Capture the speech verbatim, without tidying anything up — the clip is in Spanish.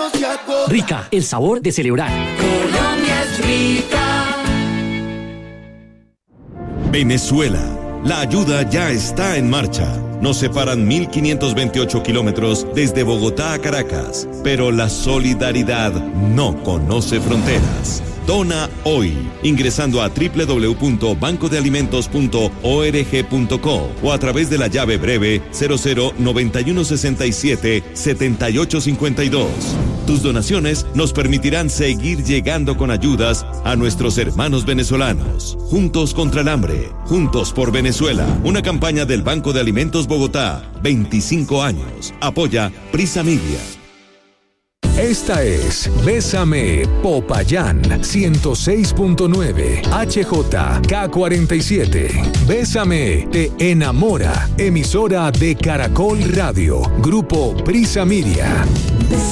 Rica, el sabor de celebrar. Colombia es rica. Venezuela. La ayuda ya está en marcha. Nos separan mil quinientos veintiocho kilómetros desde Bogotá a Caracas, pero la solidaridad no conoce fronteras. Dona hoy, ingresando a doble u doble u doble u punto banco de alimentos punto org punto co o a través de la llave breve cero cero noventa y uno sesenta y siete setenta y ocho cincuenta y dos. Tus donaciones nos permitirán seguir llegando con ayudas a nuestros hermanos venezolanos. Juntos contra el hambre, juntos por Venezuela. Una campaña del Banco de Alimentos Bogotá, veinticinco años. Apoya Prisa Media. Esta es Bésame Popayán ciento seis punto nueve H J K cuarenta y siete. Bésame te enamora. Emisora de Caracol Radio. Grupo Prisa Media.